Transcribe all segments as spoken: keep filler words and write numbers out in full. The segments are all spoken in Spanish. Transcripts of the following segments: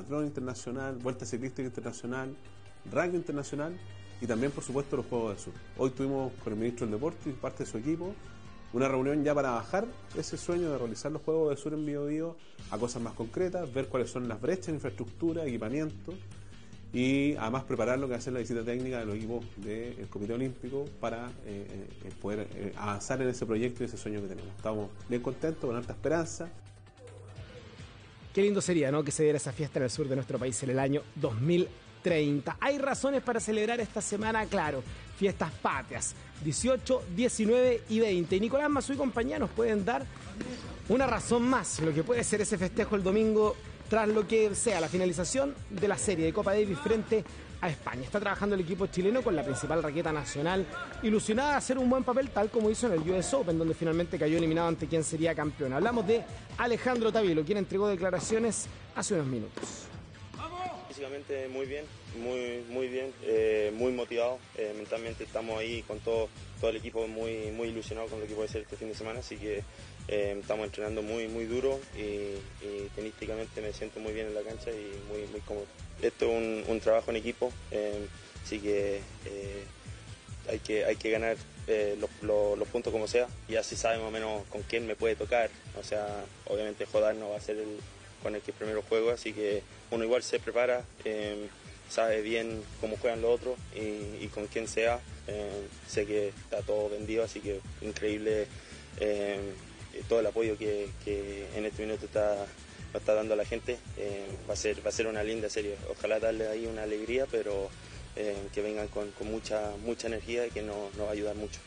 maratón internacional, vuelta ciclística internacional, rugby internacional y también, por supuesto, los Juegos del Sur. Hoy tuvimos con el ministro del Deporte y parte de su equipo una reunión ya para bajar ese sueño de realizar los Juegos del Sur en Bío Bío a cosas más concretas, ver cuáles son las brechas en infraestructura, equipamiento y además preparar lo que va a ser la visita técnica de los equipos del Comité Olímpico para eh, eh, poder eh, avanzar en ese proyecto y ese sueño que tenemos. Estamos bien contentos, con alta esperanza. Qué lindo sería, ¿no?, que se diera esa fiesta en el sur de nuestro país en el año dos mil treinta. Hay razones para celebrar esta semana, claro, fiestas patrias, dieciocho, diecinueve y veinte. Y Nicolás Mazú y compañía nos pueden dar una razón más, lo que puede ser ese festejo el domingo tras lo que sea la finalización de la serie de Copa Davis frente a España. Está trabajando el equipo chileno con la principal raqueta nacional, ilusionada de hacer un buen papel tal como hizo en el U S Open, donde finalmente cayó eliminado ante quien sería campeón. Hablamos de Alejandro Tavilo, quien entregó declaraciones hace unos minutos. Físicamente muy bien, muy muy bien, eh, muy motivado, eh, mentalmente estamos ahí con todo, todo el equipo muy, muy ilusionado con lo que puede ser este fin de semana, así que eh, estamos entrenando muy muy duro y, y tenísticamente me siento muy bien en la cancha y muy, muy cómodo. Esto es un, un trabajo en equipo, eh, así que eh, hay que hay que ganar eh, los, los, los puntos como sea, y así sabe más o menos con quién me puede tocar, o sea, obviamente Jodar no va a ser el con el que primero juego, así que uno igual se prepara, eh, sabe bien cómo juegan los otros y, y con quién sea, eh, sé que está todo vendido, así que increíble eh, todo el apoyo que, que en este minuto está, nos está dando la gente, eh, va a ser va a ser una linda serie, ojalá darle ahí una alegría, pero eh, que vengan con, con mucha, mucha energía y que nos, nos va a ayudar mucho.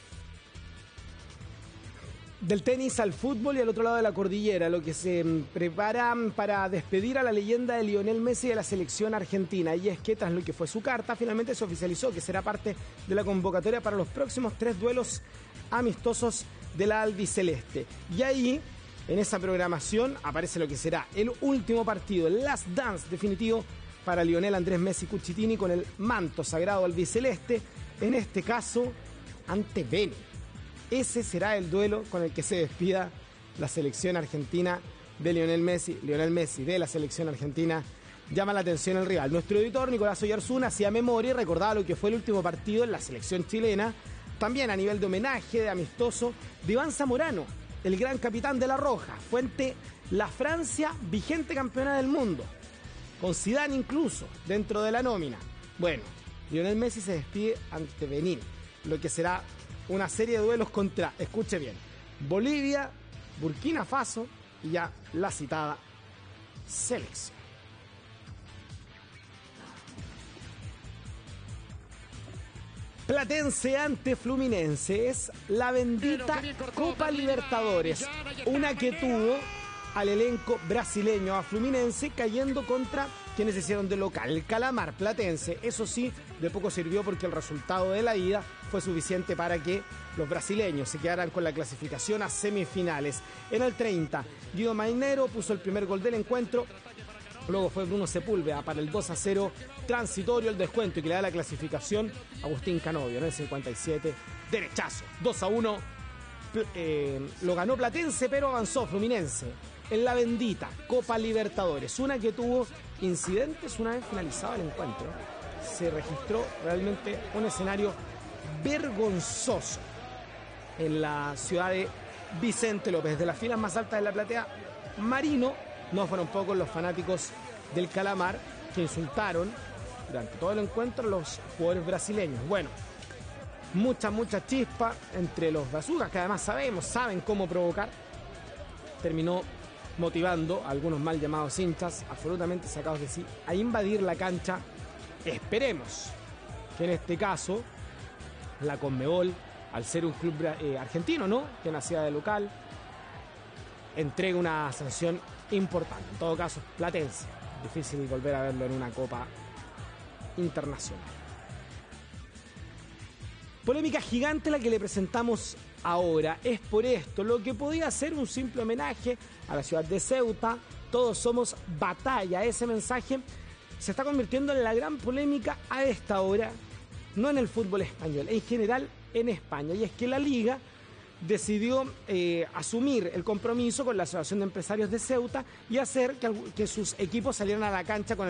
Del tenis al fútbol y al otro lado de la cordillera, lo que se prepara para despedir a la leyenda de Lionel Messi de la selección argentina. Y es que tras lo que fue su carta, finalmente se oficializó que será parte de la convocatoria para los próximos tres duelos amistosos de la albiceleste. Y ahí, en esa programación, aparece lo que será el último partido, el last dance definitivo para Lionel Andrés Messi Cuchitini con el manto sagrado albiceleste, en este caso ante Beni. Ese será el duelo con el que se despida la selección argentina de Lionel Messi. Lionel Messi de la selección argentina llama la atención el rival. Nuestro editor Nicolás Oyarzún hacía memoria y recordaba lo que fue el último partido en la selección chilena, también a nivel de homenaje, de amistoso, de Iván Zamorano, el gran capitán de la Roja, fuente la Francia vigente campeona del mundo, con Zidane incluso dentro de la nómina. Bueno, Lionel Messi se despide ante Benín, lo que será una serie de duelos contra, escuche bien, Bolivia, Burkina Faso y ya la citada selección. Platense ante Fluminense es la bendita Copa Libertadores, una que tuvo al elenco brasileño, a Fluminense, cayendo contra quienes hicieron de local, el Calamar Platense. Eso sí, de poco sirvió porque el resultado de la ida fue suficiente para que los brasileños se quedaran con la clasificación a semifinales. En el treinta, Guido Mainero puso el primer gol del encuentro. Luego fue Bruno Sepúlveda para el dos a cero transitorio, el descuento y que le da la clasificación Agustín Canovio en el cincuenta y siete. Derechazo, dos a uno. Eh, lo ganó Platense, pero avanzó Fluminense en la bendita Copa Libertadores, una que tuvo incidentes una vez finalizado el encuentro. Se registró realmente un escenario vergonzoso en la ciudad de Vicente López. De las filas más altas de la platea, Marino, no fueron pocos los fanáticos del Calamar que insultaron durante todo el encuentro a los jugadores brasileños. Bueno, mucha, mucha chispa entre los bazucas, que además sabemos, saben cómo provocar. Terminó motivando a algunos mal llamados hinchas, absolutamente sacados de sí, a invadir la cancha. Esperemos que en este caso la Conmebol, al ser un club eh, argentino, ¿no?, que nacía de local, entregue una sanción importante. En todo caso, Platense, difícil volver a verlo en una Copa Internacional. Polémica gigante la que le presentamos ahora. Es por esto, lo que podía ser un simple homenaje a la ciudad de Ceuta, todos somos batalla. Ese mensaje se está convirtiendo en la gran polémica a esta hora, no en el fútbol español, en general en España. Y es que la Liga decidió eh, asumir el compromiso con la Asociación de Empresarios de Ceuta y hacer que, que sus equipos salieran a la cancha con